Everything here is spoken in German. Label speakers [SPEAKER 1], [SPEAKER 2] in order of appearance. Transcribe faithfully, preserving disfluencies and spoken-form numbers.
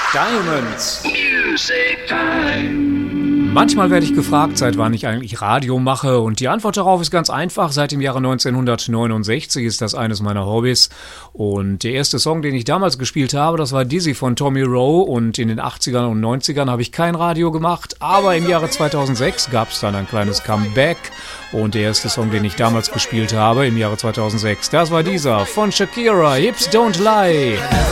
[SPEAKER 1] Diamonds. Music Time. Manchmal werde ich gefragt, seit wann ich eigentlich Radio mache, und die Antwort darauf ist ganz einfach. Seit dem Jahre neunzehnhundertneunundsechzig ist das eines meiner Hobbys, und der erste Song, den ich damals gespielt habe, das war Dizzy von Tommy Roe, und in den achtzigern und neunzigern habe ich kein Radio gemacht, aber im Jahre zweitausendsechs gab es dann ein kleines Comeback, und der erste Song, den ich damals gespielt habe, im Jahre zweitausendsechs, das war dieser von Shakira, Hips Don't Lie.